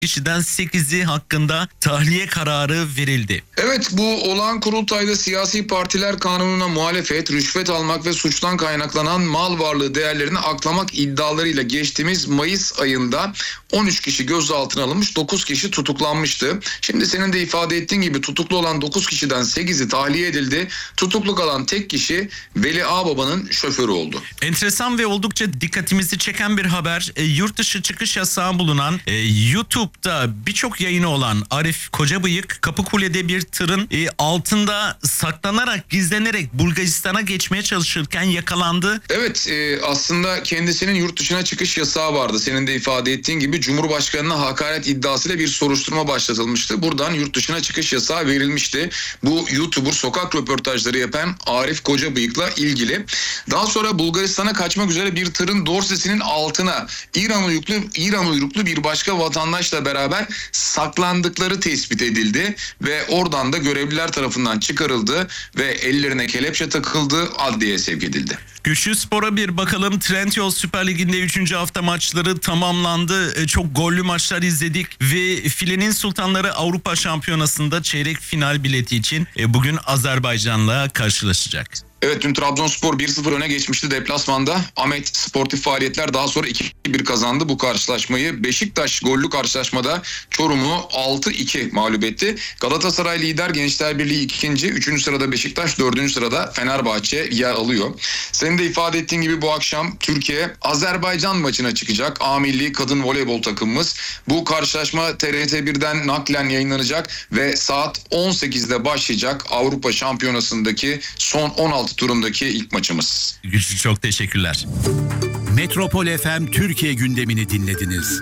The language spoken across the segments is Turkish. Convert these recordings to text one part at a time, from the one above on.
kişiden 8'i hakkında tahliye kararı verildi. Evet, bu olağan kurultayda siyasi partiler kanununa muhalefet, rüşvet almak ve suçtan kaynaklanan mal varlığı değerlerini aklamak iddialarıyla geçtiğimiz Mayıs ayında 13 kişi gözaltına alınmış, 9 kişi tutuklanmıştı. Şimdi senin de ifade ettiğin gibi tutuklu olan 9 kişiden 8'i tahliye edildi. Tutukluk alan tek kişi Veli Ağbaba'nın şoförü oldu. Enteresan ve oldukça dikkatimizi çeken bir haber. Yurt dışı çıkış yasağı bulunan YouTube'da birçok yayını olan Arif Kocabıyık Kapıkule'de bir tırın altında saklanarak, gizlenerek Bulgaristan'a geçmeye çalışırken yakalandı. Evet, aslında kendisinin yurt dışına çıkış yasağı vardı. Senin de ifade ettiğin gibi Cumhurbaşkanı'na hakaret iddiasıyla bir soruşturma başlatılmıştı. Buradan yurt dışına çıkış yasağı verilmişti. Bu YouTuber sokak röportajları yapan Arif Kocabıyık'la ilgili. Daha sonra Bulgaristan'a kaçmak üzere bir tırın dorsesinin altına İran uyruklu bir başka vatandaşla beraber saklandıkları tespit edildi ve oradan da görevliler tarafından çıkarıldı ve ellerine kelepçe takıldı, adliyeye sevk edildi. Güçlü Spor'a bir bakalım. Trendyol Süper Ligi'nde 3. hafta maçları tamamlandı. Çok gollü maçlar izledik ve Filenin Sultanları Avrupa Şampiyonası'nda çeyrek final bileti için bugün Azerbaycan'la karşılaşacak. Evet, dün Trabzonspor 1-0 öne geçmişti deplasmanda. Ahmet Sportif Faaliyetler daha sonra 2-1 kazandı bu karşılaşmayı. Beşiktaş gollü karşılaşmada Çorum'u 6-2 mağlup etti. Galatasaray lider, Gençler Birliği 2. 3. sırada Beşiktaş, 4. sırada Fenerbahçe yer alıyor. Senin de ifade ettiğin gibi bu akşam Türkiye Azerbaycan maçına çıkacak. A Milli Kadın Voleybol takımımız. Bu karşılaşma TRT1'den naklen yayınlanacak ve saat 18'de başlayacak Avrupa Şampiyonası'ndaki son 16 turundaki ilk maçımız. Güçlü, çok teşekkürler. Metropol FM Türkiye gündemini dinlediniz.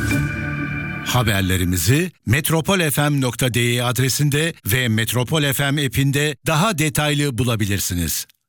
Haberlerimizi metropolfm.de adresinde ve Metropol FM app'inde daha detaylı bulabilirsiniz.